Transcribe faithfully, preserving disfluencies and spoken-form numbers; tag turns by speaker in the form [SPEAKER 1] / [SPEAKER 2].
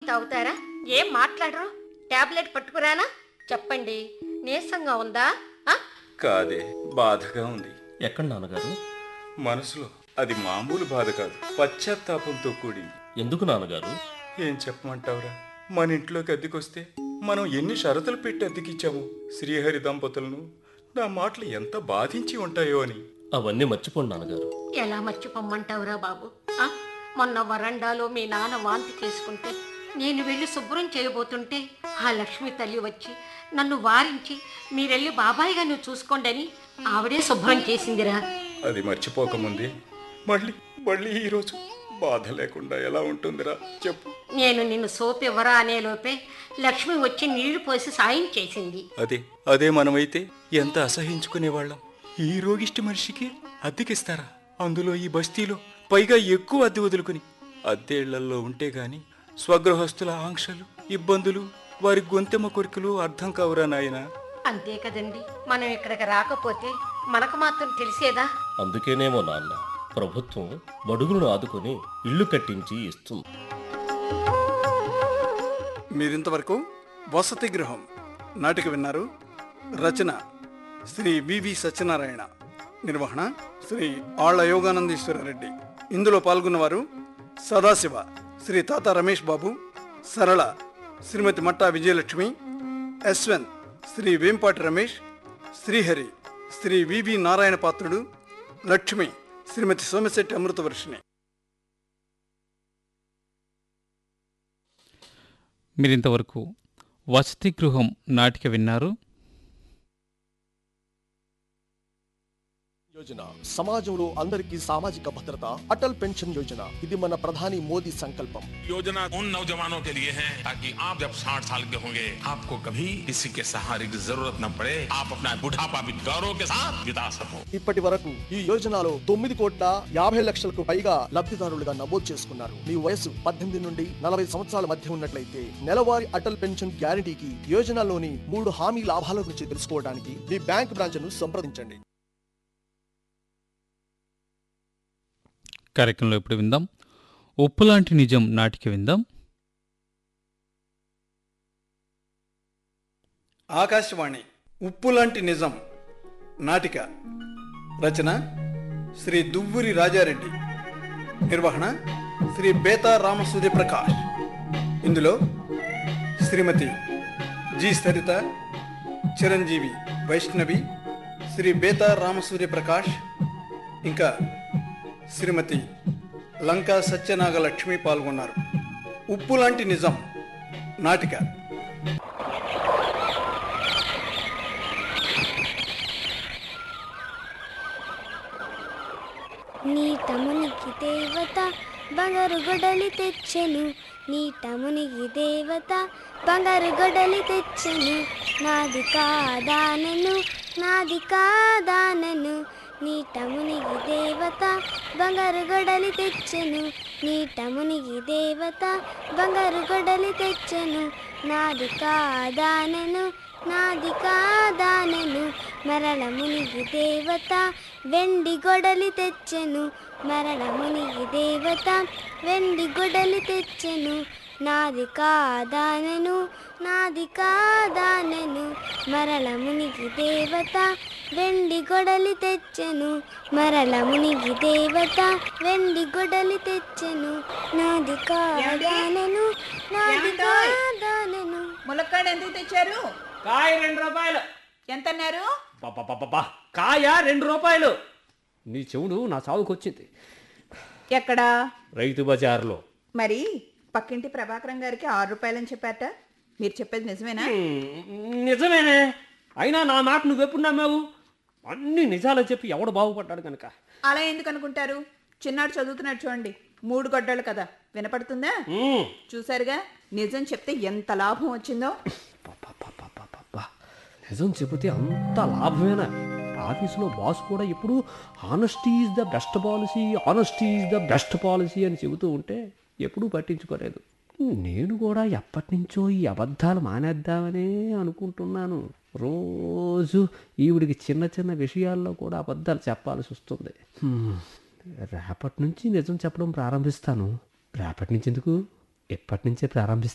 [SPEAKER 1] తాగుతారా? ఏం మాట్లాడరు? టాబ్లెట్ పట్టుకురానా? చెప్పండి, నీరసంగా ఉందా? ఆ?
[SPEAKER 2] కాదే, బాధగా ఉంది.
[SPEAKER 3] ఎక్కడ నాన్నగారు?
[SPEAKER 2] మనసులో. అది మామూలు బాధ కాదు, పశ్చాత్తాపంతో కూడింది.
[SPEAKER 3] ఎందుకు నాన్నగారు?
[SPEAKER 2] ఏం చెప్పమంటావురా, మన ఇంట్లోకి అద్దెకొస్తే మనం ఎన్ని షరతులు పెట్టి అద్దెకిచ్చాము. శ్రీహరి దంపతులను నా మాటలు ఎంత బాధించి ఉంటాయో అని.
[SPEAKER 3] అవన్నీ మర్చిపోండి నాన్నగారు.
[SPEAKER 1] ఎలా మర్చిపోమ్మంటావురా బాబు? ఆ? మొన్న వరండాలో మీ నాన్న వాంతి చేసుకుంటే నేను వెళ్ళి శుభ్రం చేయబోతుంటే ఆ లక్ష్మి తల్లి వచ్చి నన్ను వారించి మీరెళ్ళి బాబాయిగా నువ్వు చూసుకోండి అని ఆవిడే శుభ్రం చేసిందిరా.
[SPEAKER 2] అది మర్చిపోకముందే మళ్ళీ మళ్ళీ ఈరోజు బాధ లేకుండా ఎలా ఉంటుందిరా చెప్పు.
[SPEAKER 1] నేను నిన్ను సోపు ఇవ్వరా అనే లోపే లక్ష్మి వచ్చి నీళ్లు పోసి సాయం చేసింది.
[SPEAKER 2] అదే అదే మనమైతే ఎంత అసహించుకునేవాళ్ళం. ఈ రోగిష్టి మనిషికి అద్దెకిస్తారా, అందులో ఈ బస్తీలో, పైగా ఎక్కువ అద్దె వదులుకుని. అద్దె ఇళ్లల్లో ఉంటే గాని స్వగృహస్థుల ఆంక్షలు, ఇబ్బందులు, వారి గొంతెమ్మ కొరికలు అర్థం కావురా నాయనా.
[SPEAKER 1] అంతే కదండి, మనం ఇక్కడికి రాకపోతే మనకు మాత్రం తెలిసేదా?
[SPEAKER 3] అందుకేనేమో నాన్న ప్రభుత్వం బడుగులను ఆదుకొని ఇల్లు కట్టించి ఇస్తుంది.
[SPEAKER 4] మీరింతవరకు వసతి గృహం నాటిక విన్నారు. రచన శ్రీ వివి సత్యనారాయణ, నిర్వహణ శ్రీ ఆళ్ల యోగానందీశ్వర రెడ్డి. ఇందులో పాల్గొన్నవారు సదాశివ శ్రీ తాత రమేష్ బాబు, సరళ శ్రీమతి మట్టా విజయలక్ష్మి, యశ్వంత్ శ్రీ వేంపాటి రమేష్, శ్రీహరి శ్రీ వివి నారాయణ పాత్రుడు, లక్ష్మి శ్రీమతి సోమశెట్టి అమృతవర్షిణి.
[SPEAKER 5] మీరింతవరకు వసతి గృహం నాటిక విన్నారు.
[SPEAKER 6] యోజన సమాజంలో అందరికీ సామాజిక భద్రత, అటల్ పెన్షన్ యోజన, ఇది మన ప్రధాని మోదీ సంకల్పం.
[SPEAKER 7] योजना उन नौजवानों के लिए है ताकि आप जब साठ साल के होंगे आपको कभी किसी के सहारे की जरूरत न पड़े, आप अपना बुढ़ापा भी गौरव के साथ बिता सको.
[SPEAKER 6] ఇప్పటి వరకు ఈ యోజనలో తొమ్మిది కోట్ల యాభై లక్షలకు పైగా లబ్ధిదారులుగా నమోదు చేసుకున్నారు. మీ వయసు పద్దెనిమిది నుండి నలభై సంవత్సరాల మధ్య ఉన్నట్లయితే నెలవారీ అటల్ పెన్షన్ గ్యారంటీకి యోజనలోని మూడు హామీ లాభాల గురించి తెలుసుకోవడానికి మీ బ్యాంక్ బ్రాంచ్ ను సంప్రదించండి.
[SPEAKER 5] కార్యక్రమంలో ఇప్పుడు విందాం ఉప్పులాంటి నిజం నాటిక విందాం.
[SPEAKER 4] ఆకాశవాణి ఉప్పులాంటి నిజం నాటిక రచన శ్రీ దువ్వూరి రాజారెడ్డి, నిర్వహణ శ్రీ బేతా రామసూర్య ప్రకాష్. ఇందులో శ్రీమతి జి సరిత, చిరంజీవి వైష్ణవి, శ్రీ బేతా రామసూర్య ప్రకాష్, ఇంకా శ్రీమతి లంకా సత్యనాగలక్ష్మి పాల్గొన్నారు. ఉప్పులాంటి నిజం నాటిక.
[SPEAKER 8] నీటమునికి దేవత బంగారు గొడలి తెచ్చెను, నీటమునికి దేవత బంగారు గొడలి తెచ్చెను, నాది కాదానెను నాది కాదానెను, నీటమునికి దేవత బంగారు గొడలి తెచ్చెను, నీటమునికి దేవత బంగారు గొడలి తెచ్చెను, నాది కాదానెను నాది కాదానెను, మరల మునిగి దేవత వెండి గొడలి తెచ్చెను, మరల మునిగి దేవత వెండి గొడలి తెచ్చెను, నాది కాదానెను నాది కాదానెను, మరల మునిగి దేవత వెండి గొడలి తెచ్చెను, మరల మునిగి దేవత వెండి గొడలి తెచ్చెను, నాది కాదానెను నాది కాదానెను.
[SPEAKER 9] ములక్కాడ ఎందుకు తెచ్చారు?
[SPEAKER 10] కాయ రెండు రూపాయలు.
[SPEAKER 9] ఎంత అన్నారు?
[SPEAKER 10] బాబా కాయ రెండు రూపాయలు. నీ చెవుడు నా చావుకు వచ్చింది.
[SPEAKER 9] ఎక్కడా?
[SPEAKER 10] రైతు బజార్లో.
[SPEAKER 9] మరి పక్కింటి ప్రభాకరం గారికి ఆరు రూపాయలని చెప్పారట, మీరు చెప్పేది నిజమేనా?
[SPEAKER 10] నిజమేనే, అయినా నా మాట నువ్వెప్పుడు నమ్మావు? అన్ని నిజాలు చెప్పి ఎవడు బాగుపడ్డాడు కనుక.
[SPEAKER 9] అలా ఎందుకు అనుకుంటారు? చిన్నాడు చదువుతున్నాడు చూడండి, మూడు గొడ్డలు కదా, వినపడుతుందా? చూసారుగా, నిజం చెప్తే ఎంత లాభం వచ్చిందో.
[SPEAKER 10] నిజం చెబితే అంత లాభమేనా? ఆఫీసులో బాస్ కూడా ఎప్పుడు honesty is the best policy, honesty is the best policy అని చెబుతూ ఉంటే ఎప్పుడూ పట్టించుకోలేదు. నేను కూడా ఎప్పటి నుంచో ఈ అబద్ధాలు మానేద్దామనే అనుకుంటున్నాను. రోజు ఈవిడికి చిన్న చిన్న విషయాల్లో కూడా అబద్ధాలు చెప్పాల్సి వస్తుంది. రేపటి నుంచి నిజం చెప్పడం ప్రారంభిస్తాను. రేపటి నుంచి ఎందుకు, ఎప్పటి నుంచే ప్రారంభిస్తాను.